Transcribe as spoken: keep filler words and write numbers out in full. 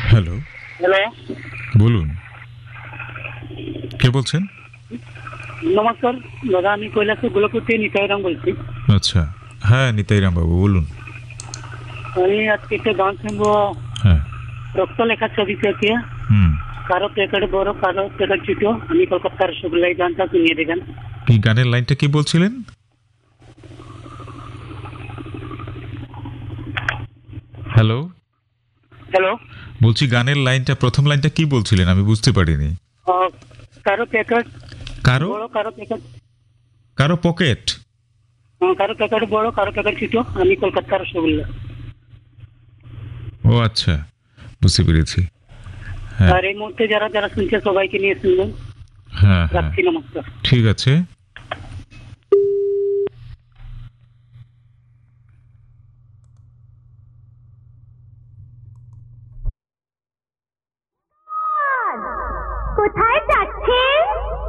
Hello, hello, বলুন কে বলছেন? নমস্কার দাদা, আমি কৈলাসের গোলকুর থেকে নিতাইরাম বলছি। আচ্ছা, হ্যাঁ নিতাইরাম বাবু বলুন। আমি আজকে একটা গান শুনবো হ্যাঁ। রক্ত লেখা ছবি থেকে। হুম। কারো প্যাকেট বড়, কারো প্যাকেট ছোট, আমি কলকাতার রসগোল্লাই গানটা শুনিয়ে দেবেন। কি গানের লাইনটা কি বলছিলেন? হ্যালো, হ্যালো, বলছি গানের লাইনটা প্রথম লাইনটা কি বলছিলেন আমি বুঝতে পারিনি। আহ, কারো প্যাকেট কারো বড়, কারো প্যাকেট কারো পকেট। আহ, কারো প্যাকেট বড়, কারো প্যাকেট ছোট, আমি কলকাতার রসগোল্লা। ও আচ্ছা, বুঝতে পেরেছি। হ্যাঁ আর এই মুহূর্তে যারা যারা শুনছে সবাইকে নিয়ে শুনবেন। হ্যাঁ হ্যাঁ, রাখছি, নমস্কার। ঠিক আছে। কোথায় যাচ্ছে?